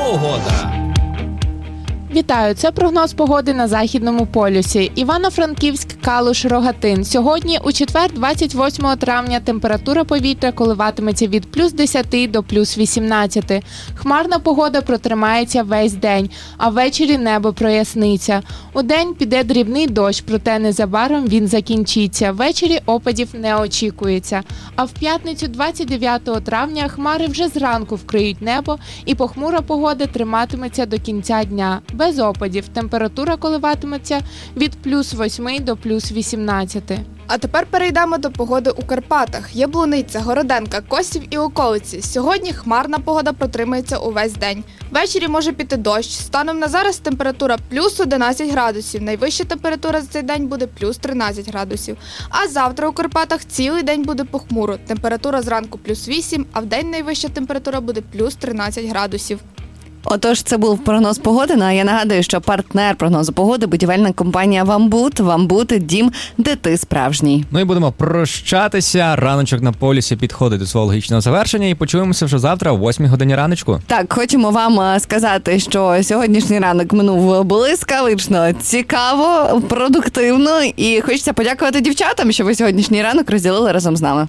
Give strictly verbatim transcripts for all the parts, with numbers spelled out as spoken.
Погода. Вітаю! Це прогноз погоди на Західному полюсі. Івано-Франківськ, Калуш, Рогатин. Сьогодні, у четвер, двадцять восьмого травня, температура повітря коливатиметься від плюс десяти до плюс вісімнадцяти. Хмарна погода протримається весь день, а ввечері небо проясниться. Удень піде дрібний дощ, проте незабаром він закінчиться. Ввечері опадів не очікується. А в п'ятницю, двадцять дев'ятого травня, хмари вже зранку вкриють небо і похмура погода триматиметься до кінця дня. Без опадів. Температура коливатиметься від плюс восьми до плюс вісімнадцяти. А тепер перейдемо до погоди у Карпатах. Яблуниця, Городенка, Косів і околиці. Сьогодні хмарна погода протримається увесь день. Ввечері може піти дощ. Станом на зараз температура плюс одинадцять градусів. Найвища температура за цей день буде плюс тринадцять градусів. А завтра у Карпатах цілий день буде похмуро. Температура зранку плюс вісім, а вдень найвища температура буде плюс тринадцять градусів. Отож, це був прогноз погоди. Ну, а я нагадую, що партнер прогнозу погоди – будівельна компанія «Вамбут». «Вамбут» – дім, де ти справжній. Ну і будемо прощатися. Раночок на полюсі підходить до свого логічного завершення. І почуємося вже завтра о восьмій годині раночку. Так, хочемо вам сказати, що сьогоднішній ранок минув блискавично, цікаво, продуктивно. І хочеться подякувати дівчатам, що ви сьогоднішній ранок розділили разом з нами.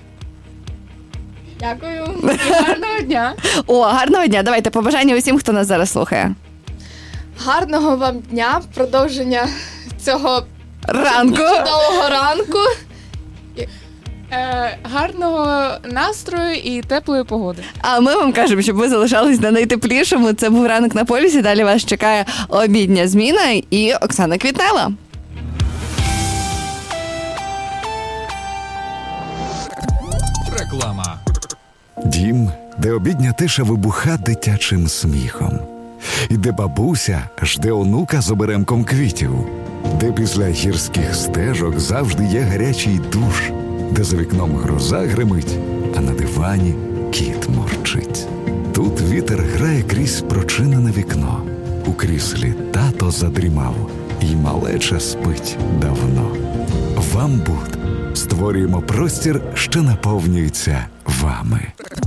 Дякую і гарного дня! О, гарного дня! Давайте побажання усім, хто нас зараз слухає. Гарного вам дня, продовження цього Ранку! чудового ранку. Е, гарного настрою і теплої погоди. А ми вам кажемо, щоб ви залишались на найтеплішому. Це був ранок на полюсі. Далі вас чекає обідня зміна і Оксана Квітнева. Реклама. Дім, де обідня тиша вибуха дитячим сміхом. І де бабуся жде онука з оберемком квітів. Де після гірських стежок завжди є гарячий душ. Де за вікном гроза гримить, а на дивані кіт мурчить. Тут вітер грає крізь прочинене вікно. У кріслі тато задрімав, і малеча спить давно. «Вамбут» створюємо простір, що наповнюється вами.